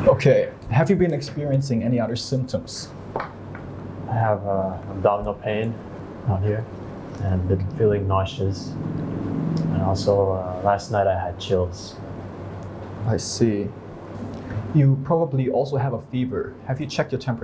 Okay, have you been experiencing any other symptoms? I have abdominal pain out here and been feeling nauseous. And also, last night I had chills. I see. You probably also have a fever. Have you checked your temperature?